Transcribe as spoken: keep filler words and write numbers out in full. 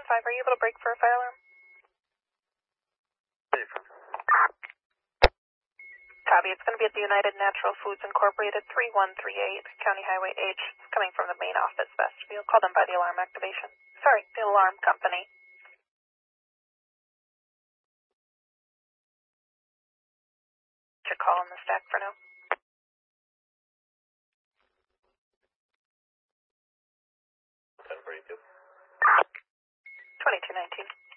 five, are you able to break for a fire alarm? Copy, it's going to be at the United Natural Foods Incorporated, three one three eight, County Highway H. It's coming from the main office vestibule. Call them by the alarm activation. Sorry, the alarm company. Should call on the stack for now. ten forty-two. twenty-two nineteen.